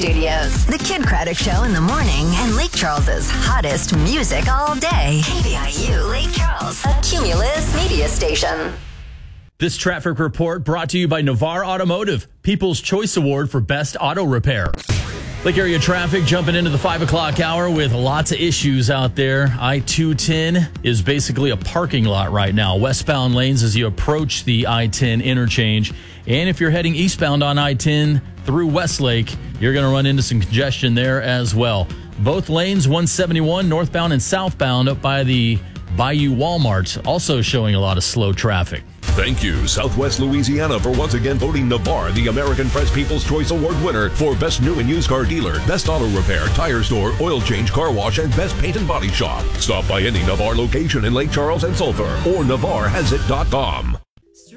studios. The Kid Craddock Show in the morning and Lake Charles's hottest music all day. KVIU Lake Charles, a Cumulus media station. This traffic report brought to you by Navarre Automotive, People's Choice Award for Best Auto Repair. Lake area traffic jumping into the 5 o'clock hour with lots of issues out there. I-210 is basically a parking lot right now. Westbound lanes as you approach the I-10 interchange. And if you're heading eastbound on I-10 through Westlake, you're going to run into some congestion there as well. Both lanes, 171 northbound and southbound up by the Bayou Walmart, also showing a lot of slow traffic. Thank you, Southwest Louisiana, for once again voting Navarre the American Press People's Choice Award winner for Best New and Used Car Dealer, Best Auto Repair, Tire Store, Oil Change, Car Wash, and Best Paint and Body Shop. Stop by any Navarre location in Lake Charles and Sulphur or NavarreHasIt.com.